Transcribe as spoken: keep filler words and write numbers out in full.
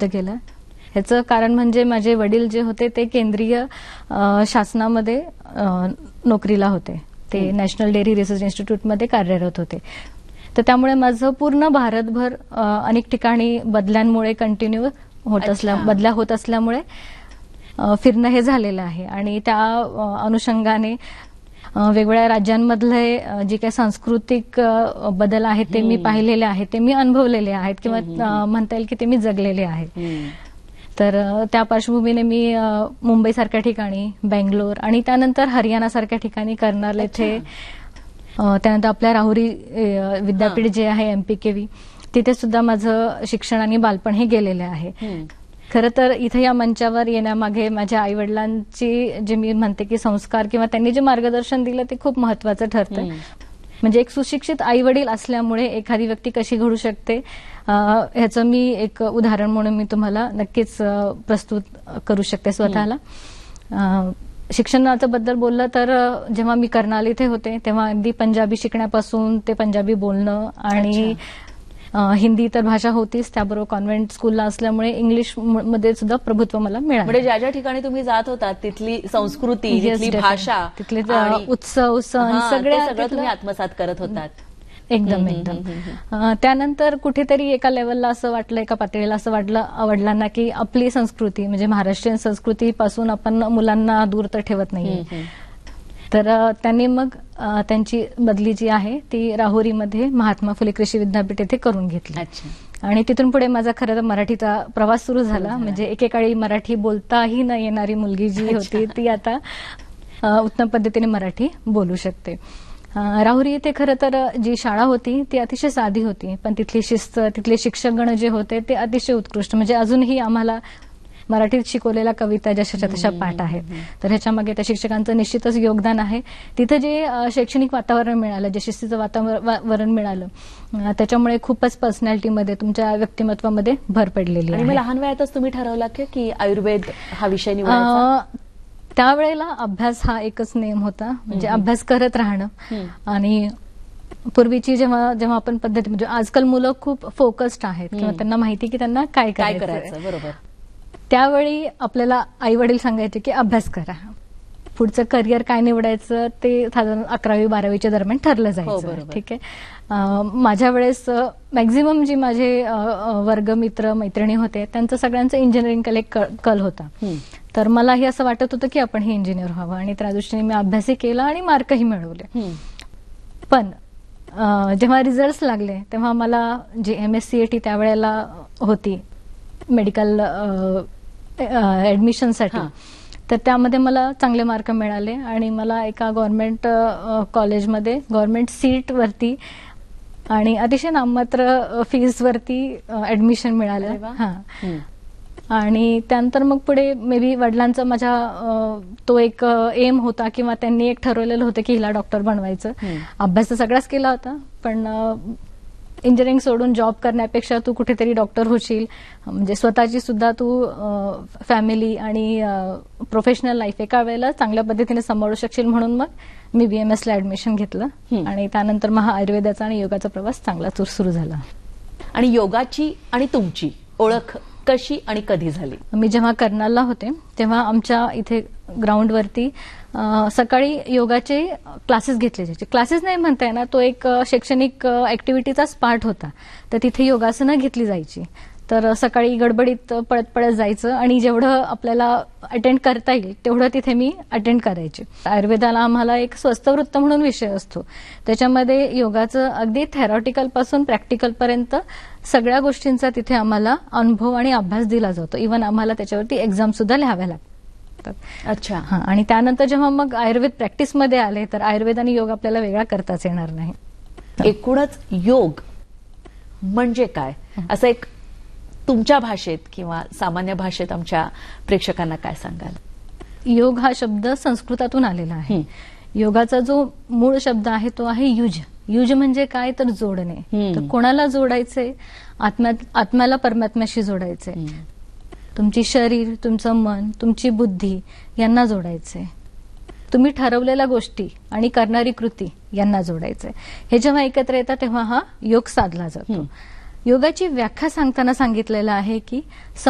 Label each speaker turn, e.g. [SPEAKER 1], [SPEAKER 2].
[SPEAKER 1] सिद्ध केलं. ह्याचं कारण म्हणजे माझे वडील जे होते ते केंद्रीय शासनामध्ये नोकरीला होते. ते नॅशनल डेअरी रिसर्च इन्स्टिट्यूटमध्ये कार्यरत होते. तर त्यामुळे माझं पूर्ण भारतभर अनेक ठिकाणी बदल्यांमुळे कंटिन्यू होत असल्या बदल्या होत असल्यामुळे फिरणं हे झालेलं आहे. आणि त्या अनुषंगाने वेगवेगळ्या राज्यांमधले जे काही सांस्कृतिक बदल आहेत ते मी पाहिलेले आहेत, ते मी अनुभवलेले आहेत किंवा म्हणता येईल की ते मी जगलेले आहेत. तर त्या पार्श्वभूमीने मी मुंबईसारख्या ठिकाणी, बेंगलोर आणि त्यानंतर हरियाणासारख्या ठिकाणी, कर्नाल येथे, त्यानंतर आपल्या राहुरी विद्यापीठ जे आहे एमपीकेव्ही, तिथे सुद्धा माझं शिक्षण आणि बालपण हे गेलेले आहे. खरं तर इथे या मंचावर येण्यामागे माझ्या आईवडिलांची जे मी म्हणते की संस्कार किंवा त्यांनी जे मार्गदर्शन दिलं ते खूप महत्वाचं ठरतं. म्हणजे एक सुशिक्षित आई वडील असल्यामुळे एखादी व्यक्ती कशी घडू शकते ह्याचं मी एक उदाहरण म्हणून मी तुम्हाला नक्कीच प्रस्तुत करू शकते स्वतःला. शिक्षणाच्या बद्दल बोललं तर जेव्हा मी कर्नाल इथे होते तेव्हा अगदी पंजाबी शिकण्यापासून ते पंजाबी बोलणं आणि हिंदी तर भाषा होतीच, त्याबरोबर कॉन्व्हेंट स्कूलला असल्यामुळे इंग्लिश मध्ये सुद्धा प्रभुत्व मला मिळालं.
[SPEAKER 2] म्हणजे ज्या ज्या ठिकाणी तुम्ही जात होता तिथली संस्कृती, तिथली भाषा,
[SPEAKER 1] तिथले उत्सव, सण सगळ्या
[SPEAKER 2] तुम्ही आत्मसात करत होतात.
[SPEAKER 1] एकदम एकदम. त्यानंतर कुठेतरी एका लेवलला असं वाटलं, एका पातळीला असं वाटलं वडिलांना की आपली संस्कृती म्हणजे महाराष्ट्रीयन संस्कृतीपासून आपण मुलांना दूर तर ठेवत नाहीये. तर त्यांनी मग त्यांची बदली जी आहे ती राहुरीमध्ये महात्मा फुले कृषी विद्यापीठ येथे करून घेतली. आणि तिथून पुढे माझा खरं तर मराठीचा प्रवास सुरू झाला. म्हणजे एकेकाळी मराठी बोलताही न येणारी मुलगी जी होती ती आता उत्तम पद्धतीने मराठी बोलू शकते. राहुरी येथे खरं तर जी शाळा होती ती अतिशय साधी होती, पण तिथली शिस्त, तिथले शिक्षकगण जे होते ते अतिशय उत्कृष्ट. म्हणजे अजूनही आम्हाला मराठीत शिकवलेल्या कविता जशाच्या तशा पाठ आहेत. तर ह्याच्यामागे त्या शिक्षकांचं निश्चितच योगदान आहे. तिथं जे शैक्षणिक वातावरण मिळालं, जे शिस्तीचं वातावरण मिळालं, त्याच्यामुळे खूपच पर्सनॅलिटीमध्ये, तुमच्या व्यक्तिमत्वामध्ये भर पडलेली आहे.
[SPEAKER 2] आणि लहान वयातच तुम्ही ठरवला की आयुर्वेद हा विषय निवडायचा?
[SPEAKER 1] त्यावेळेला अभ्यास हा एकच नियम होता, म्हणजे अभ्यास करत राहणं. आणि पूर्वीची जेव्हा जेव्हा आपण पद्धती, म्हणजे आजकाल मुलं खूप फोकस्ड आहेत किंवा त्यांना माहिती की त्यांना काय करायचं.
[SPEAKER 2] बरोबर.
[SPEAKER 1] त्यावेळी आपल्याला आई वडील सांगायचे की अभ्यास करा, पुढचं करिअर काय निवडायचं ते साधारण अकरावी बारावीच्या दरम्यान ठरलं जायचं. ठीक आहे. माझ्या वेळेस मॅक्झिमम जी माझे वर्गमित्र मैत्रिणी होते त्यांचं सगळ्यांचं इंजिनिअरिंग एक कल होता. तर मलाही असं वाटत होतं की आपण हे इंजिनियर व्हावं आणि त्या दृष्टीने मी अभ्यासही केला आणि मार्कही मिळवले. पण जेव्हा रिझल्ट लागले तेव्हा मला G M S C A T त्यावेळेला होती मेडिकल ऍडमिशनसाठी, तर त्यामध्ये मला चांगले मार्क मिळाले आणि मला एका गव्हर्नमेंट कॉलेजमध्ये गव्हर्नमेंट सीट वरती आणि अतिशय नाममात्र फीस वरती ऍडमिशन मिळालं. हा. आणि त्यानंतर मग पुढे मे बी वडिलांचा माझ्या तो एक एम होता किंवा त्यांनी एक ठरवलेलं होतं की हिला डॉक्टर बनवायचं. अभ्यास तर सगळाच केला होता, पण इंजिनिअरिंग सोडून जॉब करण्यापेक्षा तू कुठेतरी डॉक्टर होशील, म्हणजे स्वतःची सुद्धा तू फॅमिली आणि प्रोफेशनल लाईफ एका वेळेला चांगल्या पद्धतीने सांभाळू शकशील, म्हणून मग मी बीएमएस ला ऍडमिशन घेतलं. आणि त्यानंतर मग हा आयुर्वेदाचा आणि योगाचा प्रवास चांगला सुरू झाला.
[SPEAKER 2] आणि योगाची आणि तुमची ओळख कशी आणि कधी झाली?
[SPEAKER 1] मी जेव्हा कर्नालला होते तेव्हा आमच्या इथे ग्राउंडवरती सकाळी योगाचे क्लासेस घेतले जायचे. क्लासेस नाही म्हणता येणार, तो एक शैक्षणिक ऍक्टिव्हिटीचाच पार्ट होता. तर तिथे योगासनं घेतली जायची. तर सकाळी गडबडीत पळत पळत जायचं आणि जेवढं आपल्याला अटेंड करता येईल तेवढं तिथे मी अटेंड करायचे. आयुर्वेदाला आम्हाला एक स्वस्थ वृत्त म्हणून विषय असतो, त्याच्यामध्ये योगाचं अगदी थेरॉटिकल पासून प्रॅक्टिकल पर्यंत सगळ्या गोष्टींचा तिथे आम्हाला अनुभव आणि अभ्यास दिला जातो. इव्हन आम्हाला त्याच्यावरती एक्झाम सुद्धा लिहाव्या लागतात.
[SPEAKER 2] अच्छा.
[SPEAKER 1] हा. आणि त्यानंतर जेव्हा मग आयुर्वेद प्रॅक्टिसमध्ये आले तर आयुर्वेद आणि योग आपल्याला वेगळा करताच येणार नाही.
[SPEAKER 2] एकूणच योग म्हणजे काय असं एक तुमच्या भाषेत किंवा सामान्य भाषेत आमच्या प्रेक्षकांना काय सांगाल?
[SPEAKER 1] योग हा शब्द संस्कृतातून आलेला आहे. योगाचा जो मूळ शब्द आहे तो आहे युज. युज म्हणजे काय तर जोडणे. तर कोणाला जोडायचे? आत्म्यात आत्म्याला परमात्म्याशी जोडायचे. तुमची शरीर, तुमचं मन, तुमची बुद्धी यांना जोडायचे. तुम्ही ठरवलेल्या गोष्टी आणि करणारी कृती यांना जोडायचे. हे जेव्हा एकत्र येतात तेव्हा हा योग साधला जातो. योगाची व्याख्या सांगताना सांगितलेलं आहे की